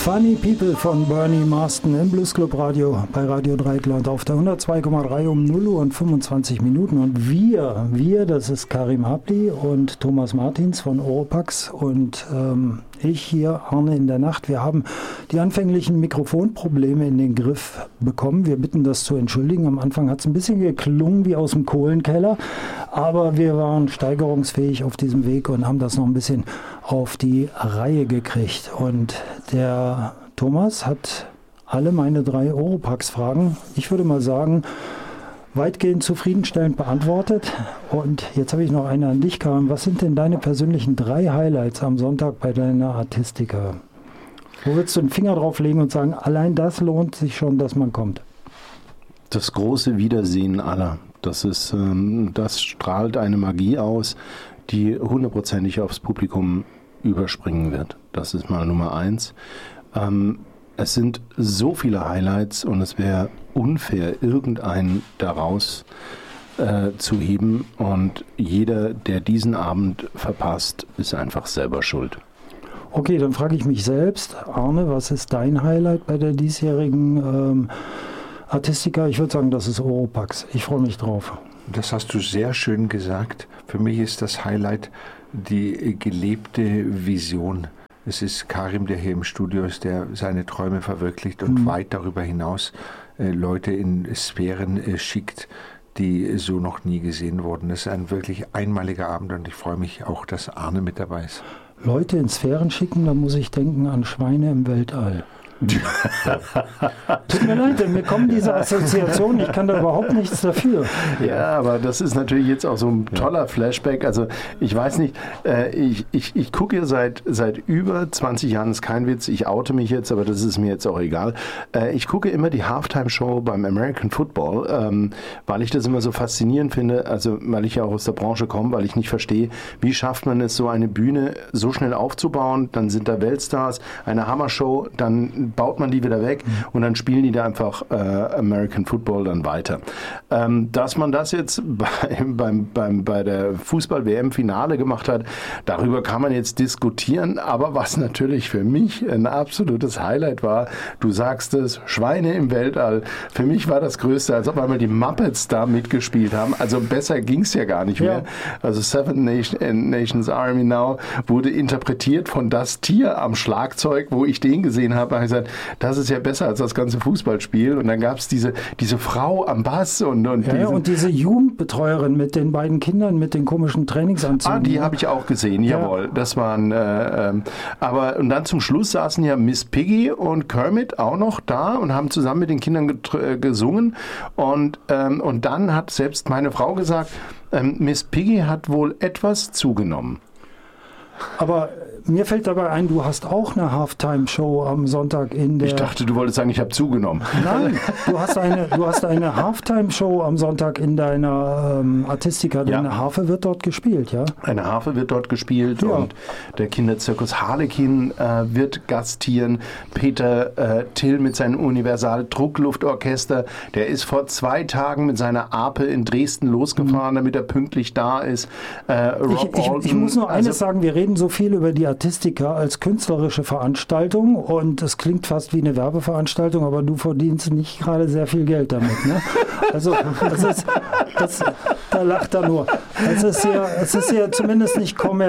Funny People von Bernie Marsden im Blues Club Radio bei Radio Dreieckland auf der 102,3 um 0 Uhr und 25 Minuten. Und wir, das ist Karim Habli und Thomas Martins von Oropax und ich hier, Arne in der Nacht. Wir haben die anfänglichen Mikrofonprobleme in den Griff bekommen. Wir bitten das zu entschuldigen. Am Anfang hat es ein bisschen geklungen wie aus dem Kohlenkeller, aber wir waren steigerungsfähig auf diesem Weg und haben das noch ein bisschen auf die Reihe gekriegt. Und der Thomas hat alle meine 3 Oropax-Fragen, ich würde mal sagen, weitgehend zufriedenstellend beantwortet. Und jetzt habe ich noch eine an dich, Karim. Was sind denn deine persönlichen 3 Highlights am Sonntag bei deiner Artistica? Wo würdest du den Finger drauf legen und sagen, allein das lohnt sich schon, dass man kommt? Das große Wiedersehen aller. Das strahlt eine Magie aus, die hundertprozentig aufs Publikum überspringen wird. Das ist mal Nummer 1. Es sind so viele Highlights und es wäre unfair, irgendeinen daraus zu heben. Und jeder, der diesen Abend verpasst, ist einfach selber schuld. Okay, dann frage ich mich selbst. Arne, was ist dein Highlight bei der diesjährigen Artistica? Ich würde sagen, das ist Oropax. Ich freue mich drauf. Das hast du sehr schön gesagt. Für mich ist das Highlight die gelebte Vision. Es ist Karim, der hier im Studio ist, der seine Träume verwirklicht und weit darüber hinaus Leute in Sphären schickt, die so noch nie gesehen wurden. Das ist ein wirklich einmaliger Abend und ich freue mich auch, dass Arne mit dabei ist. Leute in Sphären schicken, da muss ich denken an Schweine im Weltall. Tut mir leid, mir kommen diese Assoziationen, ich kann da überhaupt nichts dafür. Ja, aber das ist natürlich jetzt auch so ein toller Flashback. Also ich weiß nicht, ich gucke hier seit über 20 Jahren, ist kein Witz, ich oute mich jetzt, aber das ist mir jetzt auch egal. Ich gucke immer die Halftime-Show beim American Football, weil ich das immer so faszinierend finde, also weil ich ja auch aus der Branche komme, weil ich nicht verstehe, wie schafft man es, so eine Bühne so schnell aufzubauen, dann sind da Weltstars, eine Hammershow, dann baut man die wieder weg und dann spielen die da einfach American Football dann weiter. Dass man das jetzt bei der Fußball-WM-Finale gemacht hat, darüber kann man jetzt diskutieren, aber was natürlich für mich ein absolutes Highlight war, du sagst es, Schweine im Weltall, für mich war das Größte, als ob einmal die Muppets da mitgespielt haben, also besser ging es ja gar nicht mehr. Also Seven Nations Army Now wurde interpretiert von das Tier am Schlagzeug, wo ich den gesehen habe, habe ich gesagt, das ist ja besser als das ganze Fußballspiel. Und dann gab es diese Frau am Bass und diese Jugendbetreuerin mit den beiden Kindern mit den komischen Trainingsanzügen. Die habe ich auch gesehen, jawohl. Das waren, und dann zum Schluss saßen ja Miss Piggy und Kermit auch noch da und haben zusammen mit den Kindern gesungen. Und dann hat selbst meine Frau gesagt, Miss Piggy hat wohl etwas zugenommen. Aber mir fällt dabei ein, du hast auch eine Halftime-Show am Sonntag in der... Ich dachte, du wolltest sagen, ich habe zugenommen. Nein, du hast eine Halftime-Show am Sonntag in deiner Artistica. Eine Harfe wird dort gespielt, ja? Eine Harfe wird dort gespielt und der Kinderzirkus Harlekin wird gastieren. Peter Till mit seinem Universal-Druckluftorchester, der ist vor 2 Tagen mit seiner Ape in Dresden losgefahren, damit er pünktlich da ist. Ich muss nur eines sagen, wir reden so viel über die Artistica als künstlerische Veranstaltung und es klingt fast wie eine Werbeveranstaltung, aber du verdienst nicht gerade sehr viel Geld damit, ne? Also da lacht er nur. Es ist ja zumindest nicht kommerziell.